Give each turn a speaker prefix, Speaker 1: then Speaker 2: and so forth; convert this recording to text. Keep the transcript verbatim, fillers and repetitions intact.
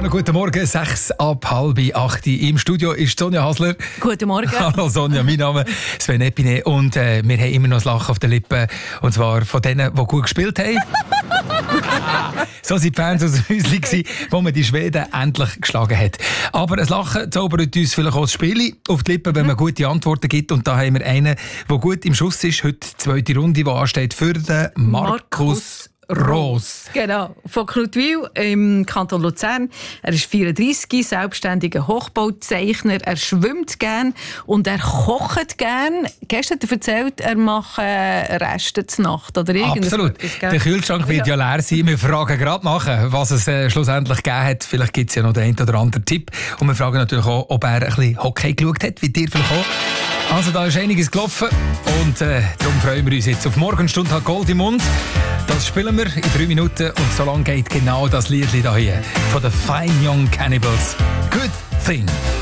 Speaker 1: zusammen, guten Morgen. Sechs ab halb acht. Im Studio ist Sonja Hasler.
Speaker 2: Guten Morgen.
Speaker 1: Hallo Sonja, mein Name ist Sven Epine und äh, wir haben immer noch das Lachen auf den Lippen. Und zwar von denen, die gut gespielt haben. So sind die Fans aus dem Häuschen, wo man die Schweden endlich geschlagen hat. Aber ein Lachen zaubert uns vielleicht auch das Spiel auf die Lippen, wenn man gute Antworten gibt. Und da haben wir einen, der gut im Schuss ist. Heute die zweite Runde, die ansteht für den Markus, Markus Roos.
Speaker 2: Genau, von Knutwil im Kanton Luzern. Er ist vierunddreissig, selbstständiger Hochbauzeichner. Er schwimmt gern und er kocht gern. Gestern hat er erzählt, er macht äh, Reste zur Nacht. Oder
Speaker 1: absolut. Der Kühlschrank wird ja. ja leer sein. Wir fragen gerade nachher, was es äh, schlussendlich gegeben hat. Vielleicht gibt es ja noch den einen oder anderen Tipp. Und wir fragen natürlich auch, ob er ein bisschen Hockey geschaut hat, wie dir vielleicht auch. Also da ist einiges gelaufen und äh, darum freuen wir uns jetzt auf Morgenstunde hat Gold im Mund. Das spielen wir in drei Minuten und so lange geht genau das Lied hier von den Fine Young Cannibals. Good Thing.